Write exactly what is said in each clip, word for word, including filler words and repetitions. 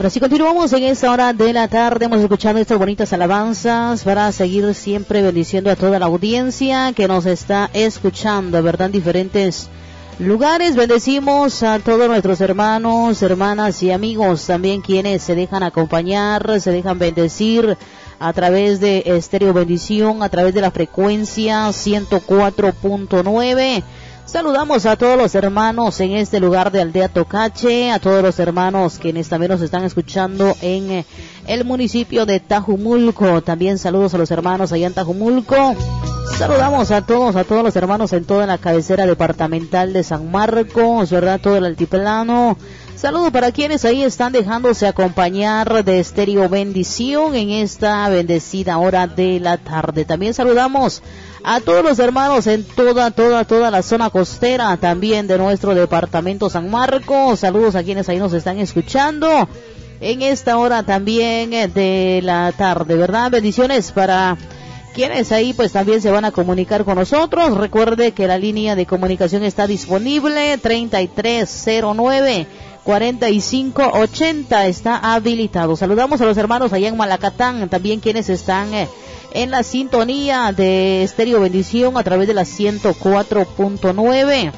Bueno, si continuamos en esta hora de la tarde, hemos escuchado estas bonitas alabanzas para seguir siempre bendiciendo a toda la audiencia que nos está escuchando, ¿verdad? En diferentes lugares. Bendecimos a todos nuestros hermanos, hermanas y amigos, también quienes se dejan acompañar, se dejan bendecir a través de Estéreo Bendición, a través de la frecuencia ciento cuatro punto nueve. Saludamos a todos los hermanos en este lugar de Aldea Tocache, a todos los hermanos quienes también nos están escuchando en el municipio de Tajumulco. También saludos a los hermanos allá en Tajumulco. Saludamos a todos, a todos los hermanos en toda la cabecera departamental de San Marcos, ¿verdad? Todo el altiplano. Saludos para quienes ahí están dejándose acompañar de Estéreo Bendición en esta bendecida hora de la tarde. También saludamos a todos los hermanos en toda, toda, toda la zona costera también de nuestro departamento San Marcos. Saludos a quienes ahí nos están escuchando en esta hora también de la tarde, ¿verdad? Bendiciones para quienes ahí pues también se van a comunicar con nosotros. Recuerde que la línea de comunicación está disponible, treinta y tres cero nueve cuarenta y cinco ochenta, está habilitado. Saludamos a los hermanos allá en Malacatán, también quienes están eh, en la sintonía de Estéreo Bendición a través de la ciento cuatro punto nueve.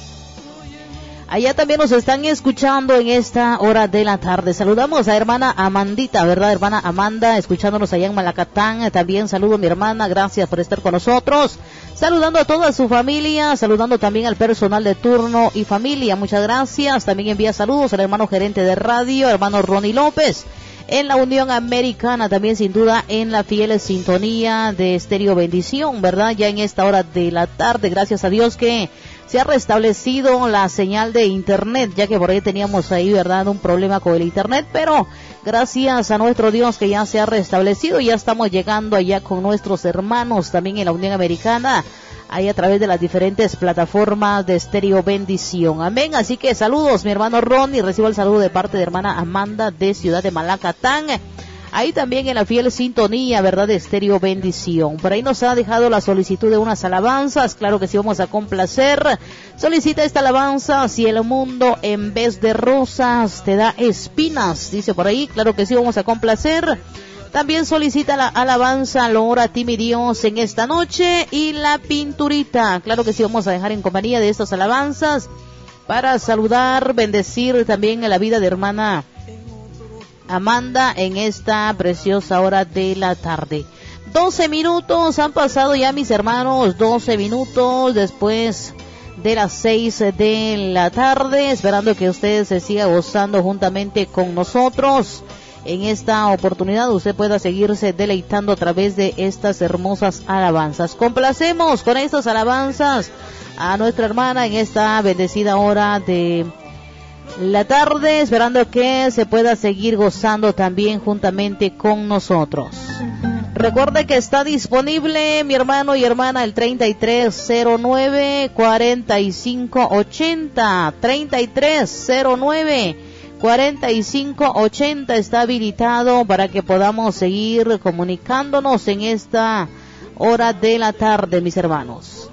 Allá también nos están escuchando en esta hora de la tarde. Saludamos a hermana Amandita, ¿verdad? Hermana Amanda, escuchándonos allá en Malacatán. También saludo a mi hermana, gracias por estar con nosotros. Saludando a toda su familia, saludando también al personal de turno y familia. Muchas gracias. También envía saludos al hermano gerente de radio, hermano Ronnie López, en la Unión Americana, también sin duda en la fiel sintonía de Estéreo Bendición, ¿verdad? Ya en esta hora de la tarde, gracias a Dios que se ha restablecido la señal de internet, ya que por ahí teníamos ahí, ¿verdad?, un problema con el internet, pero gracias a nuestro Dios que ya se ha restablecido, ya estamos llegando allá con nuestros hermanos también en la Unión Americana, ahí a través de las diferentes plataformas de Estéreo Bendición. Amén. Así que saludos, mi hermano Ron, y recibo el saludo de parte de hermana Amanda de Ciudad de Malacatán. Ahí también en la fiel sintonía, ¿verdad?, de Estéreo Bendición. Por ahí nos ha dejado la solicitud de unas alabanzas. Claro que sí, vamos a complacer. Solicita esta alabanza: si el mundo en vez de rosas te da espinas. Dice por ahí, claro que sí, vamos a complacer. También solicita la alabanza: lo ora a ti mi Dios en esta noche. Y la pinturita. Claro que sí, vamos a dejar en compañía de estas alabanzas para saludar, bendecir también a la vida de hermana Amanda en esta preciosa hora de la tarde. doce minutos han pasado ya, mis hermanos, doce minutos después de las seis de la tarde, esperando que usted se siga gozando juntamente con nosotros. En esta oportunidad usted pueda seguirse deleitando a través de estas hermosas alabanzas. Complacemos con estas alabanzas a nuestra hermana en esta bendecida hora de la tarde, esperando que se pueda seguir gozando también juntamente con nosotros. Recuerde que está disponible, mi hermano y hermana, el treinta y tres cero nueve cuarenta y cinco ochenta, treinta y tres cero nueve cuarenta y cinco ochenta está habilitado para que podamos seguir comunicándonos en esta hora de la tarde, mis hermanos.